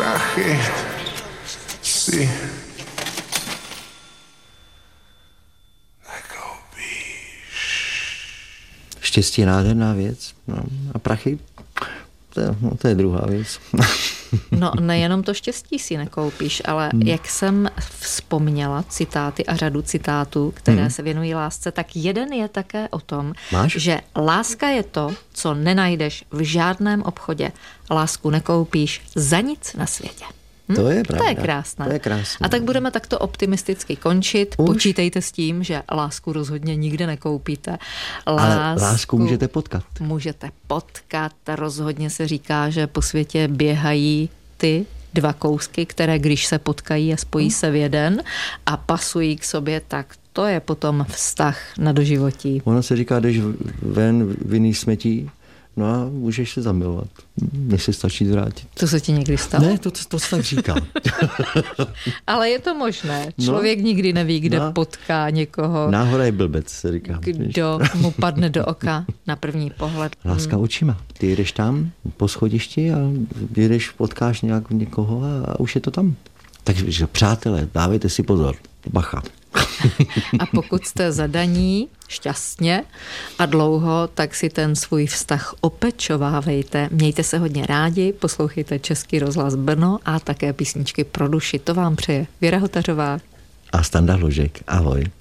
prachy si Štěstí je nádherná věc. No, a prachy, to je druhá věc. No nejenom to štěstí si nekoupíš, ale jak jsem vzpomněla citáty a řadu citátů, které se věnují lásce, tak jeden je také o tom, že láska je to, co nenajdeš v žádném obchodě. Lásku nekoupíš za nic na světě. To je pravda. To je krásné. To je krásné. A tak budeme takto optimisticky končit. Počítejte s tím, že lásku rozhodně nikde nekoupíte. Ale lásku můžete potkat. Můžete potkat. Rozhodně se říká, že po světě běhají ty dva kousky, které když se potkají a spojí se v jeden a pasují k sobě, tak to je potom vztah na doživotí. Ono se říká, jdeš ven vinný smetí, no a můžeš se zamilovat, než se stačí zvrátit. To se ti někdy stalo? Ne, to se tak říká. Ale je to možné. Člověk nikdy neví, kde potká někoho. Náhoda je blbec, se říká. Kdo mu padne do oka na první pohled. Láska očima. Ty jdeš tam po schodišti a jdeš, potkáš někoho a už je to tam. Takže přátelé, dávejte si pozor. Bacha. A pokud jste zadaní šťastně a dlouho, tak si ten svůj vztah opečovávejte. Mějte se hodně rádi, poslouchejte Český rozhlas Brno a také písničky pro duši. To vám přeje Věra Hotařová a Standa Hložek. Ahoj.